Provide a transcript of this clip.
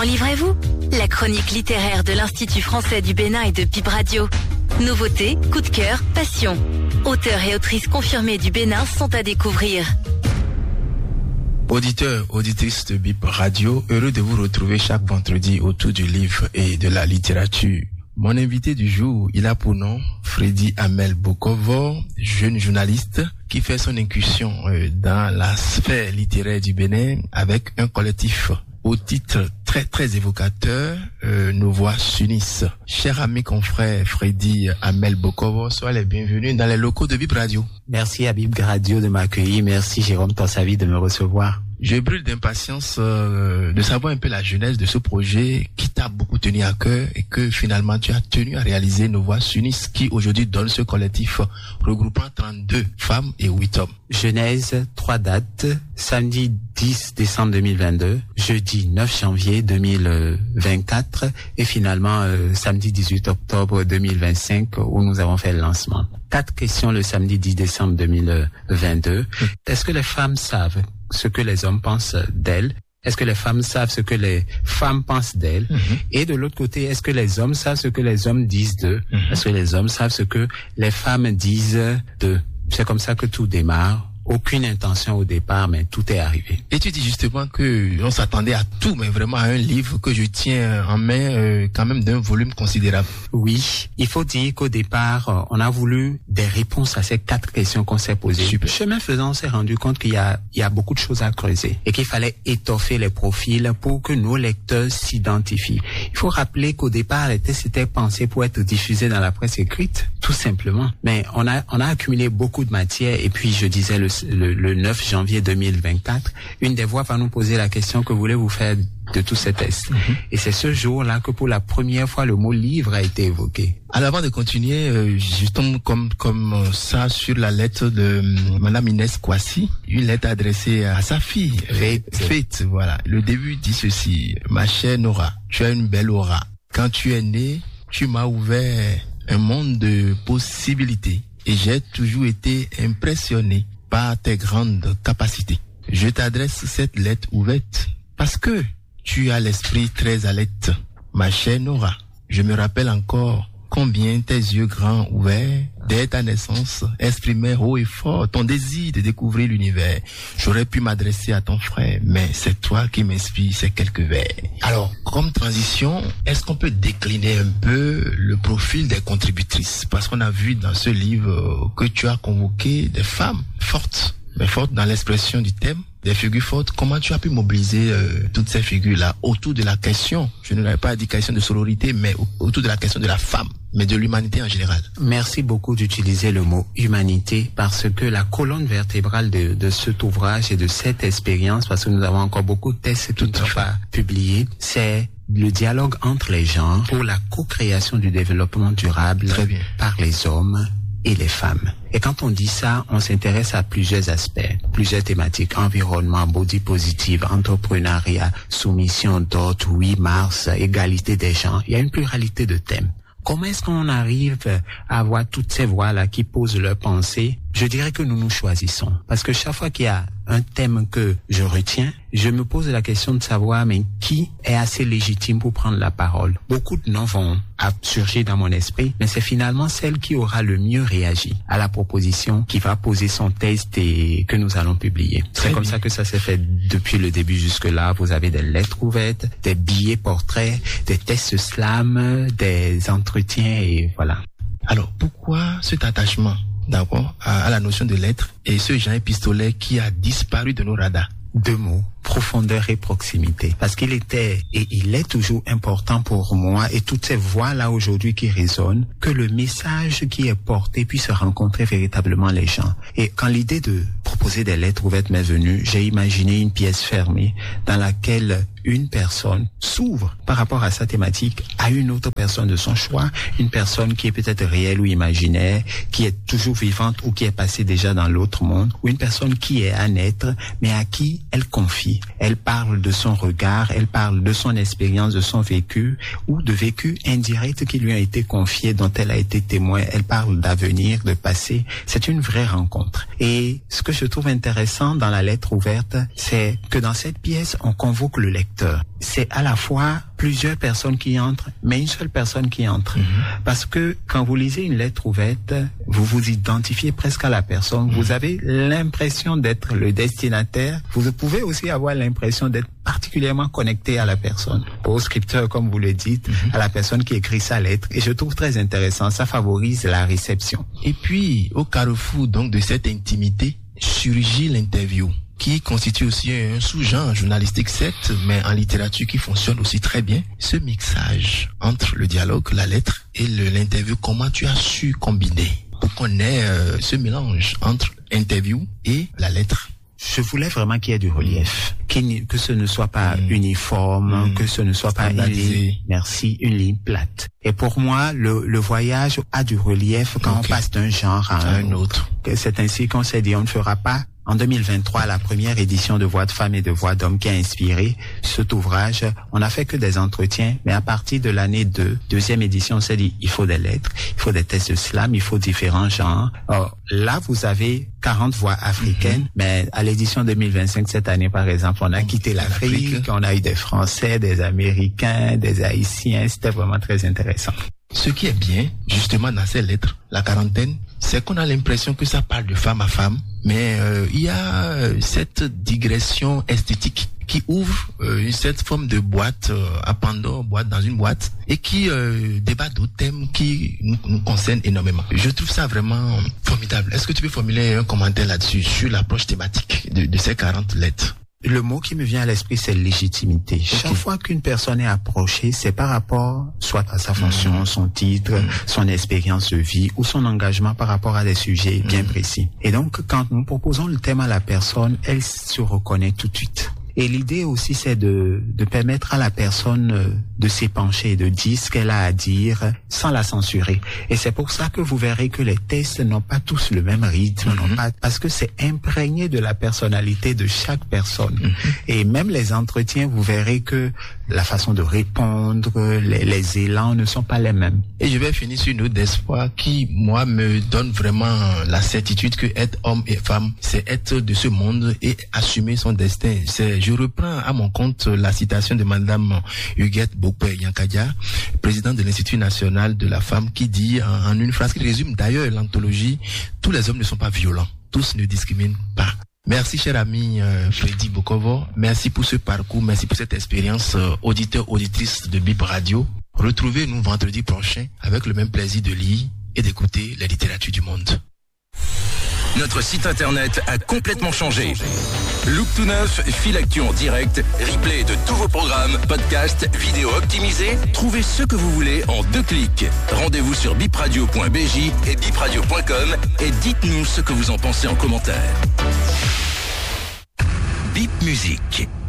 livrez-vous? La chronique littéraire de l'Institut français du Bénin et de Bip Radio. Nouveautés, coup de cœur, passion. Auteurs et autrices confirmés du Bénin sont à découvrir. Auditeurs, auditrices de Bip Radio, heureux de vous retrouver chaque vendredi autour du livre et de la littérature. Mon invité du jour, il a pour nom Freddy Amel Bokovo, jeune journaliste qui fait son incursion dans la sphère littéraire du Bénin avec un collectif au titre très évocateur, Nos Voix s'unissent. Cher ami confrère Freddy Amel Bokovo, sois les bienvenus dans les locaux de Bip Radio. Merci à Bip Radio de m'accueillir, merci Jérôme Tansavi de me recevoir. Je brûle d'impatience de savoir un peu la genèse de ce projet qui t'a beaucoup tenu à cœur et que finalement tu as tenu à réaliser Nos Voix s'unissent qui aujourd'hui donne ce collectif regroupant 32 femmes et 8 hommes. Genèse, 3 dates, samedi 10 décembre 2022, jeudi 9 janvier 2024 et finalement samedi 18 octobre 2025 où nous avons fait le lancement. 4 questions le samedi 10 décembre 2022. Est-ce que les femmes savent ce que les hommes pensent d'elles? Est-ce que les femmes savent ce que les femmes pensent d'elles? Et de l'autre côté, est-ce que les hommes savent ce que les hommes disent d'eux? Est-ce que les hommes savent ce que les femmes disent d'eux? C'est comme ça que tout démarre. Aucune intention au départ, mais tout est arrivé. Et tu dis justement que on s'attendait à tout, mais vraiment à un livre que je tiens en main, quand même d'un volume considérable. Oui, il faut dire qu'au départ, on a voulu des réponses à ces 4 questions qu'on s'est posées. Super. Chemin faisant, on s'est rendu compte qu'il y a beaucoup de choses à creuser et qu'il fallait étoffer les profils pour que nos lecteurs s'identifient. Il faut rappeler qu'au départ, les textes étaient pensés pour être diffusés dans la presse écrite, tout simplement. Mais on a accumulé beaucoup de matière et puis je disais le 9 janvier 2024, une des voix va nous poser la question: que voulez-vous faire de tous ces tests? Et c'est ce jour-là que pour la première fois le mot livre a été évoqué. Alors avant de continuer, je tombe comme ça sur la lettre de Madame Inès Kwasi, une lettre adressée à sa fille, Faith, voilà. Le début dit ceci: ma chère Nora, tu as une belle aura. Quand tu es née, tu m'as ouvert un monde de possibilités et j'ai toujours été impressionné par tes grandes capacités. Je t'adresse cette lettre ouverte parce que tu as l'esprit très alerte, ma chère Nora. Je me rappelle encore combien tes yeux grands ouverts, dès ta naissance, exprimaient haut et fort ton désir de découvrir l'univers. J'aurais pu m'adresser à ton frère, mais c'est toi qui m'inspires ces quelques vers. Alors, comme transition, est-ce qu'on peut décliner un peu le profil des contributrices? Parce qu'on a vu dans ce livre que tu as convoqué des femmes fortes, mais fortes dans l'expression du thème, des figures fortes. Comment tu as pu mobiliser toutes ces figures-là autour de la question, je ne l'avais pas dit question de sororité, mais autour de la question de la femme, mais de l'humanité en général? Merci beaucoup d'utiliser le mot humanité parce que la colonne vertébrale de cet ouvrage et de cette expérience, parce que nous avons encore beaucoup de tests tout à pas publiés, c'est le dialogue entre les genres pour la co-création du développement durable par les hommes et les femmes. Et quand on dit ça, on s'intéresse à plusieurs aspects, plusieurs thématiques: environnement, body positive, entrepreneuriat, soumission d'autres, 8 mars, égalité des genres. Il y a une pluralité de thèmes. Comment est-ce qu'on arrive à avoir toutes ces voix-là qui posent leurs pensées? Je dirais que nous nous choisissons. Parce que chaque fois qu'il y a un thème que je retiens, je me pose la question de savoir, mais qui est assez légitime pour prendre la parole? Beaucoup de noms vont surgir dans mon esprit, mais c'est finalement celle qui aura le mieux réagi à la proposition qui va poser son test et que nous allons publier. C'est comme ça que ça s'est fait depuis le début jusque-là. Vous avez des lettres ouvertes, des billets portraits, des tests slam, des entretiens et voilà. Alors, pourquoi cet attachement d'abord à la notion de lettre et ce genre épistolaire qui a disparu de nos radars? 2 mots: profondeur et proximité. Parce qu'il était et il est toujours important pour moi et toutes ces voix-là aujourd'hui qui résonnent, que le message qui est porté puisse rencontrer véritablement les gens. Et quand l'idée de proposer des lettres ouvertes m'est venue, j'ai imaginé une pièce fermée dans laquelle une personne s'ouvre par rapport à sa thématique à une autre personne de son choix, une personne qui est peut-être réelle ou imaginaire, qui est toujours vivante ou qui est passée déjà dans l'autre monde, ou une personne qui est à naître, mais à qui elle confie. Elle parle de son regard, elle parle de son expérience, de son vécu, ou de vécu indirect qui lui a été confié, dont elle a été témoin. Elle parle d'avenir, de passé. C'est une vraie rencontre. Et ce que je trouve intéressant dans la lettre ouverte, c'est que dans cette pièce, on convoque le lecteur lecteur. C'est à la fois plusieurs personnes qui entrent, mais une seule personne qui entre. Parce que quand vous lisez une lettre ouverte, vous vous identifiez presque à la personne. Vous avez l'impression d'être le destinataire. Vous pouvez aussi avoir l'impression d'être particulièrement connecté à la personne, au scripteur, comme vous le dites, à la personne qui écrit sa lettre. Et je trouve très intéressant. Ça favorise la réception. Et puis, au carrefour donc de cette intimité, surgit l'interview, qui constitue aussi un sous-genre journalistique, certes, mais en littérature qui fonctionne aussi très bien. Ce mixage entre le dialogue, la lettre et l'interview, comment tu as su combiner pour qu'on ait ce mélange entre interview et la lettre? Je voulais vraiment qu'il y ait du relief, que ce ne soit pas uniforme, que ce ne soit pas une ligne plate. Et pour moi, le voyage a du relief quand on passe d'un genre à un autre. C'est ainsi qu'on s'est dit, on ne fera pas en 2023 la première édition de Voix de femmes et de Voix d'hommes qui a inspiré cet ouvrage. On n'a fait que des entretiens, mais à partir de l'année 2, deuxième édition, on s'est dit, il faut des lettres, il faut des tests de slam, il faut différents genres. Or, là, vous avez 40 voix africaines, mais à l'édition 2025, cette année, par exemple, on a quitté l'Afrique, on a eu des Français, des Américains, des Haïtiens. C'était vraiment très intéressant. Ce qui est bien, justement, dans ces lettres, la quarantaine, c'est qu'on a l'impression que ça parle de femme à femme, mais il y a cette digression esthétique qui ouvre cette forme de boîte à Pandore, boîte dans une boîte, et qui débat d'autres thèmes qui nous concernent énormément. Je trouve ça vraiment formidable. Est-ce que tu peux formuler un commentaire là-dessus, sur l'approche thématique de ces 40 lettres? Le mot qui me vient à l'esprit, c'est légitimité. Chaque fois qu'une personne est approchée, c'est par rapport soit à sa fonction, son titre, son expérience de vie ou son engagement par rapport à des sujets bien précis. Et donc, quand nous proposons le thème à la personne, elle se reconnaît tout de suite. Et l'idée aussi, c'est de permettre à la personne de s'épancher, de dire ce qu'elle a à dire sans la censurer. Et c'est pour ça que vous verrez que les tests n'ont pas tous le même rythme, parce que c'est imprégné de la personnalité de chaque personne. Et même les entretiens, vous verrez que la façon de répondre, les élans ne sont pas les mêmes. Et je vais finir sur une note d'espoir qui, moi, me donne vraiment la certitude que être homme et femme, c'est être de ce monde et assumer son destin. Je reprends à mon compte la citation de Madame Huguette Bokpe-Yankadia, présidente de l'Institut national de la femme, qui dit en une phrase qui résume d'ailleurs l'anthologie, tous les hommes ne sont pas violents, tous ne discriminent pas. Merci cher ami Freddy Bokovo, merci pour ce parcours, merci pour cette expérience auditeur, auditrice de BIP Radio. Retrouvez-nous vendredi prochain avec le même plaisir de lire et d'écouter la littérature du monde. Notre site internet a complètement changé. Look tout neuf, fil actu en direct, replay de tous vos programmes, podcasts, vidéos optimisées. Trouvez ce que vous voulez en 2 clics. Rendez-vous sur bipradio.bj et bipradio.com et dites-nous ce que vous en pensez en commentaire. Bip Musique.